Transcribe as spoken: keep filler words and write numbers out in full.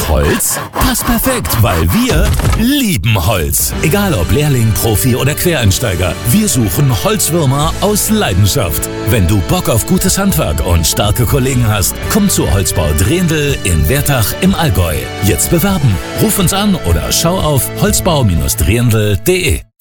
Holz? Passt perfekt, weil wir lieben Holz. Egal ob Lehrling, Profi oder Quereinsteiger, wir suchen Holzwürmer aus Leidenschaft. Wenn du Bock auf gutes Handwerk und starke Kollegen hast, komm zu Holzbau Drehndl in Wertach im Allgäu. Jetzt bewerben. Ruf uns an oder schau auf holzbau Bindestrich drehndl punkt de.